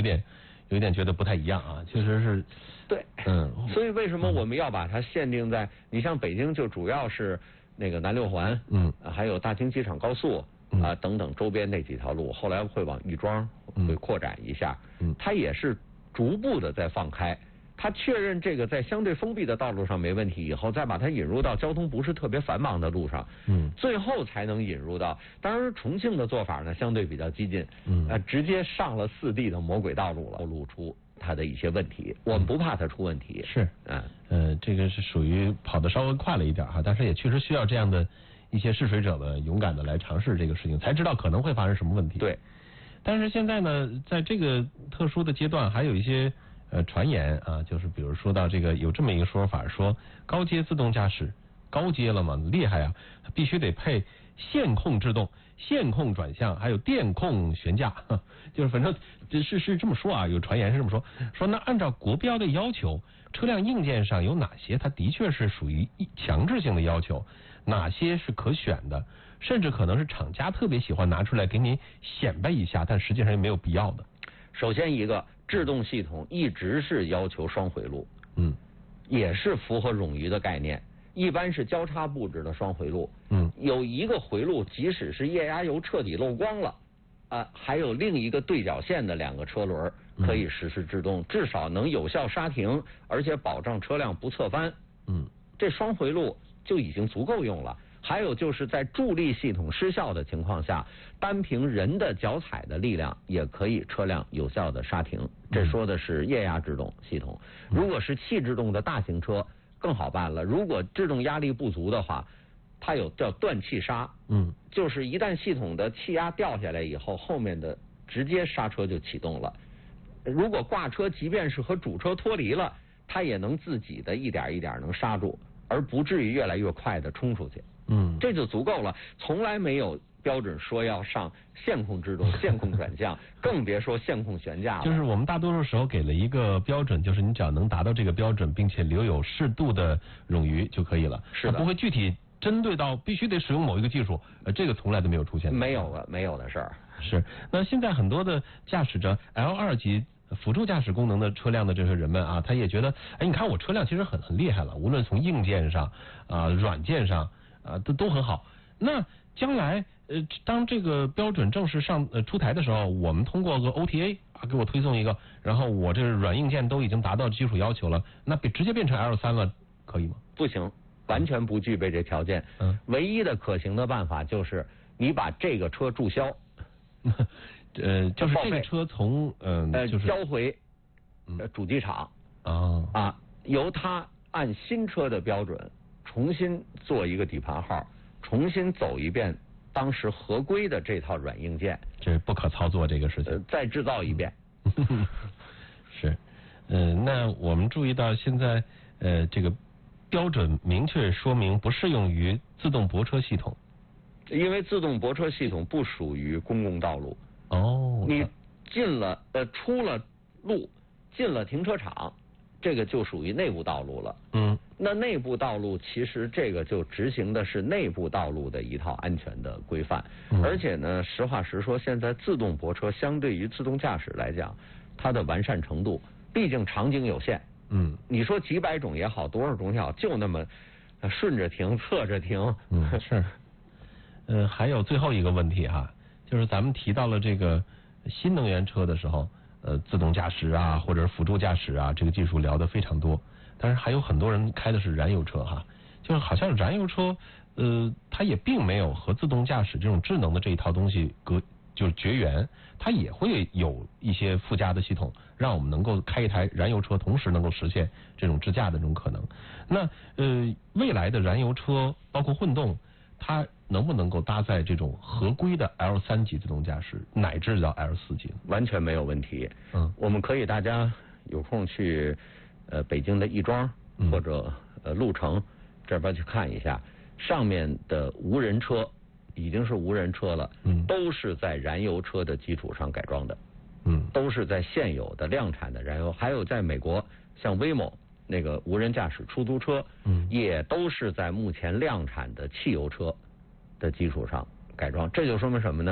有点觉得不太一样啊，确实是。 对，所以为什么我们要把它限定在？你像北京就主要是那个南六环，还有大兴机场高速啊等等周边那几条路，后来会往亦庄会扩展一下，它也是逐步的在放开。他确认这个在相对封闭的道路上没问题以后，再把它引入到交通不是特别繁忙的路上，最后才能引入到。当然，重庆的做法呢相对比较激进，直接上了4D 的魔鬼道路了，露出它的一些问题。我们不怕它出问题， 是，这个是属于跑得稍微快了一点哈，但是也确实需要这样的一些试水者的勇敢的来尝试这个事情，才知道可能会发生什么问题。 对， 但是现在呢，在这个特殊的阶段，还有一些。传言啊，就是比如说到这个有这么一个说法，说高阶自动驾驶高阶了嘛，厉害啊，必须得配线控制动、线控转向，还有电控悬架，就是反正是这么说啊，有传言是这么说那按照国标的要求，车辆硬件上有哪些它的确是属于强制性的要求，哪些是可选的，甚至可能是厂家特别喜欢拿出来给你显摆一下，但实际上也没有必要的。 首先一个制动系统一直是要求双回路，也是符合冗余的概念，一般是交叉布置的双回路，有一个回路即使是液压油彻底漏光了，还有另一个对角线的2个车轮可以实施制动，至少能有效刹停，而且保障车辆不侧翻，这双回路就已经足够用了。还有就是在助力系统失效的情况下，单凭人的脚踩的力量也可以车辆有效的刹停。这说的是液压制动系统。如果是气制动的大型车更好办了，如果制动压力不足的话，它有叫断气刹，就是一旦系统的气压掉下来以后，后面的直接刹车就启动了。如果挂车即便是和主车脱离了，它也能自己的一点一点能刹住，而不至于越来越快的冲出去。这就足够了，从来没有标准说要上线控制动、线控转向，更别说线控悬架了。 就是我们大多数时候给了一个标准，就是你只要能达到这个标准，并且留有适度的冗余就可以了。 是的， 不会具体针对到必须得使用某一个技术，这个从来都没有出现。 没有的事儿。 是，那现在很多的驾驶着 L2级辅助驾驶功能的车辆的这些人们啊，他也觉得，你看我车辆其实很厉害了，无论从硬件上软件上。都很好。那将来当这个标准正式出台的时候，我们通过个 OTA 给我推送一个，然后我这软硬件都已经达到基础要求了，那直接变成 L3了，可以吗？ 不行，完全不具备这条件。唯一的可行的办法就是你把这个车注销， 就是这个车从就是交回主机厂由他按新车的标准。重新做一个底盘号，重新走一遍当时合规的这套软硬件， 这是不可操作这个事情。 再制造一遍。 是，那我们注意到现在这个标准明确说明不适用于自动泊车系统， 因为自动泊车系统不属于公共道路。你进了出了路，进了停车场。这个就属于内部道路了。那内部道路其实这个就执行的是内部道路的一套安全的规范。而且呢，实话实说，现在自动泊车相对于自动驾驶来讲，它的完善程度，毕竟场景有限。你说几百种也好，多少种也好，就那么顺着停、侧着停。 是。还有最后一个问题哈，就是咱们提到了这个新能源车的时候。自动驾驶或者是辅助驾驶这个技术聊得非常多，但是还有很多人开的是燃油车就是好像燃油车它也并没有和自动驾驶这种智能的这一套东西就是绝缘，它也会有一些附加的系统，让我们能够开一台燃油车，同时能够实现这种自驾的这种可能。那未来的燃油车包括混动，它能不能够搭载这种合规的 L3级自动驾驶，乃至到 L4级？ 完全没有问题。我们可以大家有空去北京的亦庄或者鹿城这边去看一下，上面的无人车已经是无人车了，都是在燃油车的基础上改装的，都是在现有的量产的燃油，还有在美国像 Waymo 那个无人驾驶出租车，也都是在目前量产的汽油车的基础上改装。这就说明什么呢？